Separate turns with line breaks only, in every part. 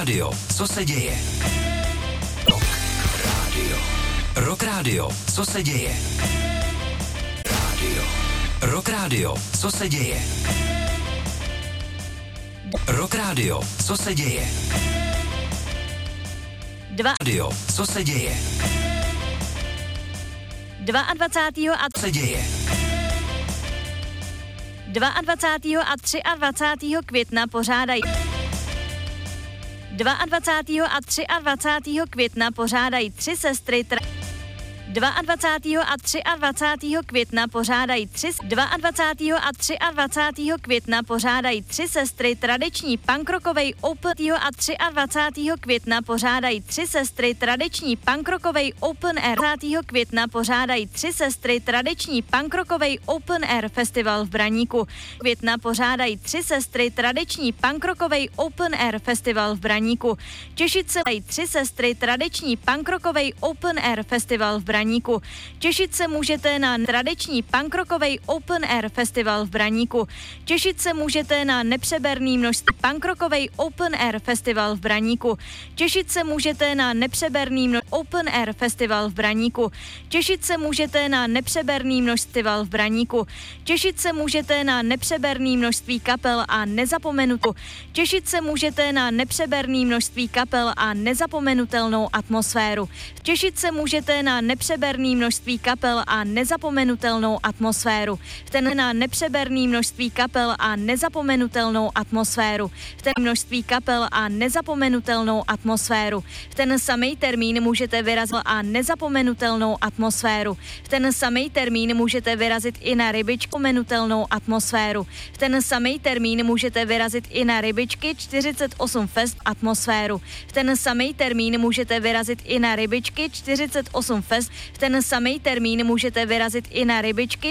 Radio, co se děje? Rock Radio, co se děje? Rock Radio, co se děje? Rock Radio, co se děje? Radio, co se děje?
22. a
Co se děje?
22. a 23. května pořádají 22. a 23. května pořádají tři sestry 22. a 23. května pořádají 22. a 23. května pořádají tři sestry tradiční punkrokovej Open a 23. května pořádají tři sestry tradiční punkrokovej Open Air 20. května pořádají tři sestry tradiční punkrokovej Open Air festival v Braníku. Května pořádají tři sestry tradiční punkrokovej Open Air festival v Braníku. Těšit se mají tři sestry tradiční punkrokovej Open Air festival v Braníku. Těšit se můžete na tradiční punkrokovej Open Air festival v Braníku. Těšit se můžete na nepřeberný množství punkrokovej Open Air festival v Braníku. Těšit se můžete na nepřeberný Open Air festival v Braníku. Těšit se můžete na nepřeberný množství v Braníku. Těšit se můžete na nepřeberný množství kapel a nezapomenutou. Těšit se můžete na nepřeberný množství kapel a nezapomenutelnou atmosféru. Těšit se můžete na nepřeberný množství kapel a nezapomenutelnou atmosféru. Na nepřeberný množství kapel a nezapomenutelnou atmosféru. Množství kapel a nezapomenutelnou atmosféru. V ten samý termín můžete vyrazit a nezapomenutelnou atmosféru. V ten samý termín můžete vyrazit i na rybičku menutelnou atmosféru. V ten samý termín můžete vyrazit i na rybičky 48 fest atmosféru. V ten samý termín můžete vyrazit i na rybičky 48 fest. V ten samý termín můžete vyrazit i na rybičky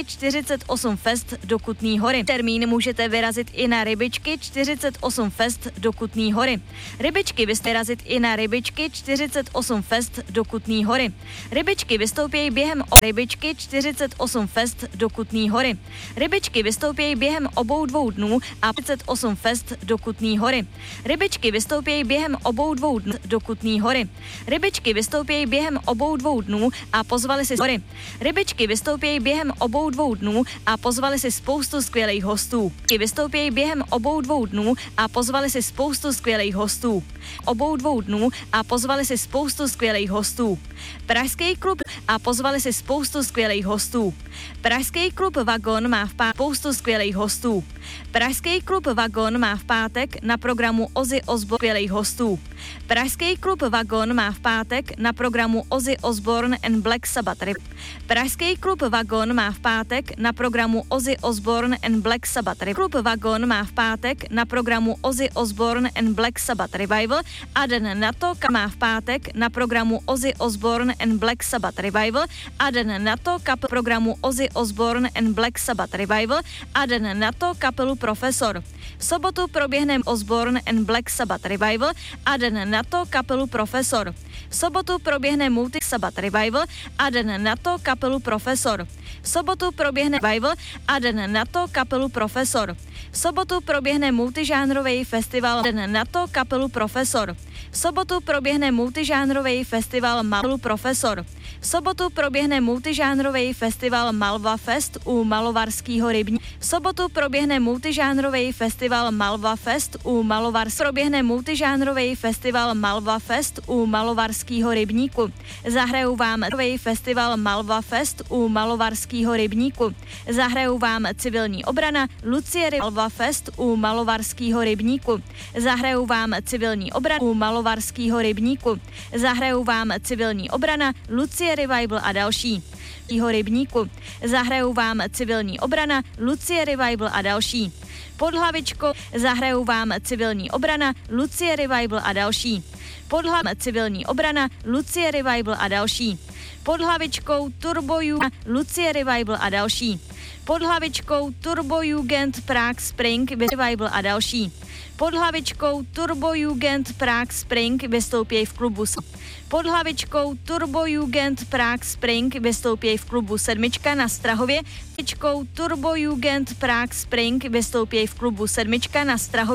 48 fest do Kutný Hory. Termín můžete vyrazit i na rybičky 48 fest do Kutný Hory. Rybičky vyrazit i na rybičky 48 fest do Kutný Hory. Rybičky vystoupí během rybičky 48 fest do Kutný Hory. Rybičky vystoupí během obou dvou dnů a 48 fest do Kutný Hory. Rybičky vystoupí během obou dvou dnů do Kutný Hory. Rybičky vystoupí během obou dvou dnů a pozvali si hory. Rybičky vystoupí během obou dvou dnů a pozvali si spoustu skvělých hostů. Vystoupí během obou dvou dnů a pozvali si spoustu skvělých hostů. Obou dvou dnů a pozvali si spoustu skvělých hostů. Pražský klub a pozvali si spoustu skvělých hostů. Pražský klub Vagon má v pátek spoustu skvělých hostů. Pražský klub Vagon má v pátek na programu Ozzy Osbourne skvělých hostů. Pražský klub Vagon má v pátek na programu Ozzy Osbourne and Black Sabbath. Pražský klub Vagon má v pátek na programu Ozzy Osbourne and Black Sabbath. Klub Vagon má v pátek na programu Ozzy Osbourne and Black Sabbath Revival a den na to má v pátek na programu Ozzy Osbourne and Black Sabbath Revival a den na to programu Ozzy Osbourne and Black Sabbath Revival a den na to kapelu Profesor. V sobotu proběhne Osbourne and Black Sabbath Revival a den na to kapelu Profesor. V sobotu proběhne Multi Sabbath Revival a den na to kapelu Profesor. V sobotu proběhne Revival a den na to kapelu Profesor. V sobotu proběhne multižánrový festival den na to kapelu Profesor. V sobotu proběhne multižánrový festival Malva Profesor. V sobotu proběhne multižánrový festival Malva Fest u Malovarského rybníku. V sobotu proběhne multižánrový festival Malva Fest u proběhne multižánrový festival Malva Fest u Malovarského rybníku. Zahrajou vám festival Malva Fest u Malovarského rybníku. Zahrajou vám civilní obrana Lucie Malva Fest u Malovarského rybníku. Zahrajou vám civilní obrana u Malovarského rybníku. Zahrajou vám civilní obrana Lucie Revival a další. Rybníku. Zahrajou vám civilní obrana Lucie Revival a další. Pod hlavičkou zahrajou vám civilní obrana Lucie Revival a další. Pod civilní obrana Lucie Revival a další. Pod hlavičkou Turbojugend Lucie Revival a další. Pod hlavičkou Turbojugend Prague Spring Revival a další. Pod hlavičkou Turbojugend Prague Spring vystoupí v klubu. Pod hlavičkou Turbojugend Prague Spring vystoupí v klubu Sedmička na Strahově. Turbojugend Prague Spring vystoupí v klubu Sedmička na Strahově.